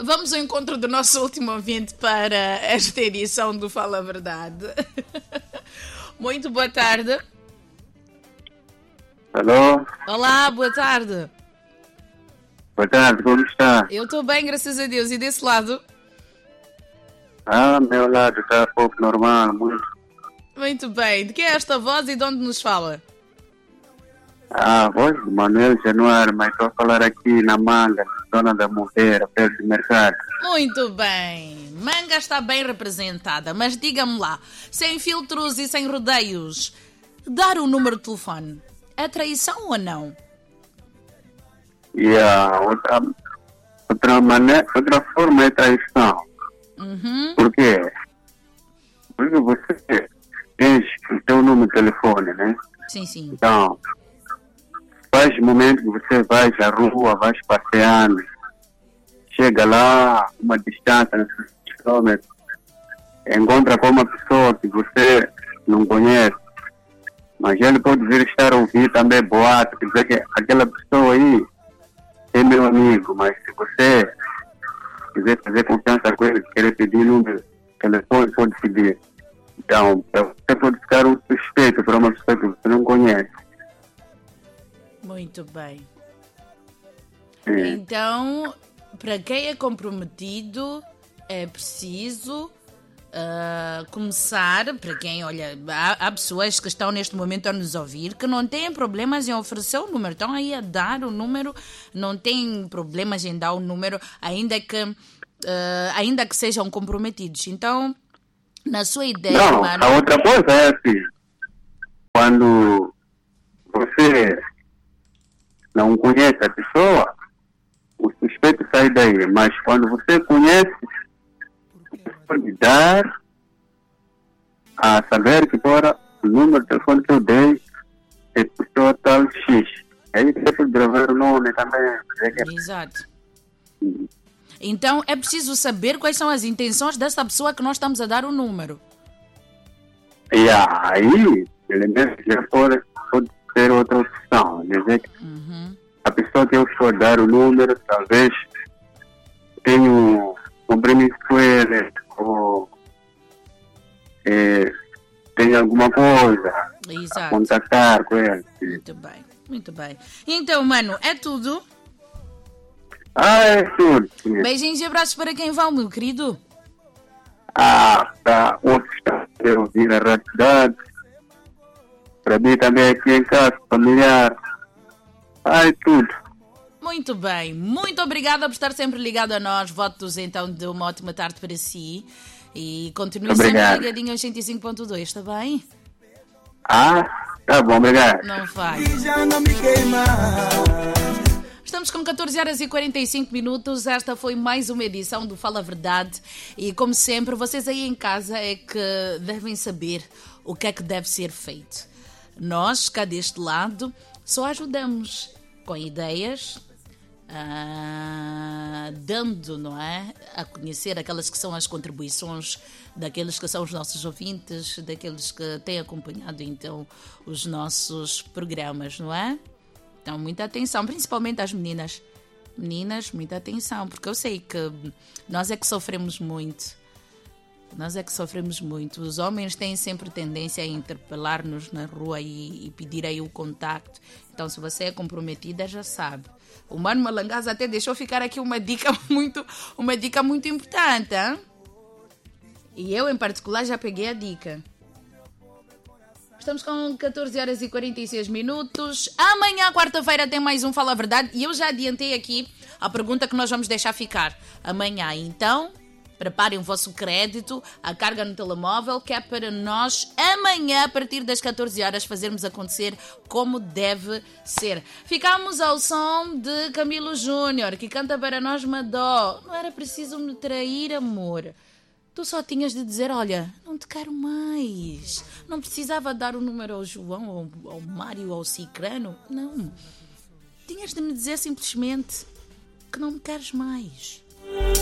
Vamos ao encontro do nosso último ouvinte para esta edição do Fala a Verdade. Muito boa tarde. Alô? Olá, boa tarde. Boa tarde, como está? Eu estou bem, graças a Deus. E desse lado? Meu lado está pouco normal, muito. Muito bem. De que é esta voz e de onde nos fala? Voz do Manuel Januário, mas estou a falar aqui na Manga, zona da Monteira, perto do mercado. Muito bem. Manga está bem representada, mas diga-me lá, sem filtros e sem rodeios, dar o número de telefone é traição ou não? Outra forma é traição. Por quê? Porque você tem o seu número de telefone, né? Sim, sim. Então, faz momentos que você vai à rua, vai passeando, chega lá, uma distância, nos quilômetros, encontra com uma pessoa que você não conhece, mas ele pode vir estar a ouvir também boato, quer dizer que aquela pessoa aí é meu amigo, mas se você quiser fazer confiança com ele, querer pedir número de telefone, pode pedir. Então, você pode ficar um suspeito para uma pessoa que você não conhece. Muito bem. Sim. Então, para quem é comprometido, é preciso começar, para quem, olha, há pessoas que estão neste momento a nos ouvir que não têm problemas em oferecer o número, estão aí a dar o número, não têm problemas em dar o número, ainda que sejam comprometidos. Então, na sua ideia, Não, mano... a outra coisa é assim, quando você não conhece a pessoa, o suspeito sai daí, mas quando você conhece, pode dar a saber que agora o número de telefone que eu dei é pessoa tal X. Aí você pode gravar o nome também. Exato. Então é preciso saber quais são as intenções dessa pessoa que nós estamos a dar o número. E aí, ele mesmo já pode ter outra opção. Dizer que a pessoa que eu for dar o número, talvez tenha um compromisso com ele, ou tem alguma coisa a contactar com ele. Muito bem, muito bem. Então, mano, é tudo? É tudo. Sim. Beijinhos e abraços para quem vai, meu querido. Tá. Outro está a ouvir a Rádio Cidade. Para mim também aqui em casa, familiar. É tudo. Muito bem, muito obrigada por estar sempre ligado a nós. Votos então de uma ótima tarde para si. E continue sempre ligadinho aos 105.2, está bem? Tá bom, obrigado. Não faz. Estamos com 14 horas e 45 minutos. Esta foi mais uma edição do Fala a Verdade. E como sempre, vocês aí em casa é que devem saber o que é que deve ser feito. Nós, cá deste lado, só ajudamos com ideias, dando, não é, a conhecer aquelas que são as contribuições daqueles que são os nossos ouvintes, daqueles que têm acompanhado então os nossos programas, não é? Então, muita atenção, principalmente às meninas. Meninas, muita atenção, porque eu sei que nós é que sofremos muito. Nós é que sofremos muito. Os homens têm sempre tendência a interpelar-nos na rua e pedir aí o contacto. Então, se você é comprometida, já sabe. O Mano Malangaza até deixou ficar aqui uma dica muito importante. Hein? E eu, em particular, já peguei a dica. Estamos com 14 horas e 46 minutos. Amanhã, quarta-feira, tem mais um Fala a Verdade. E eu já adiantei aqui a pergunta que nós vamos deixar ficar amanhã. Então, preparem o vosso crédito, a carga no telemóvel, que é para nós amanhã, a partir das 14 horas, fazermos acontecer como deve ser. Ficamos ao som de Camilo Júnior, que canta para nós Madó. Não era preciso me trair, amor. Tu só tinhas de dizer, olha, não te quero mais. Não precisava dar o número ao João, ao Mário, ao Cicrano. Não. Tinhas de me dizer simplesmente que não me queres mais.